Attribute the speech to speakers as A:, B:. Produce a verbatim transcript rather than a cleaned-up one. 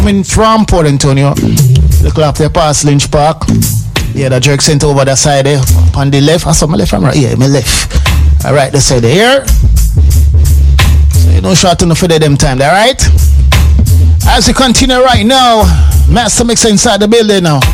A: coming from Port Antonio. Look after past Lynch Park. Yeah, the jerk sent over the side there. On the left. I saw my left and right. Yeah, my left. Alright, the side here. So you don't short enough for them time, alright? As we continue right now, Master Mixer inside the building now.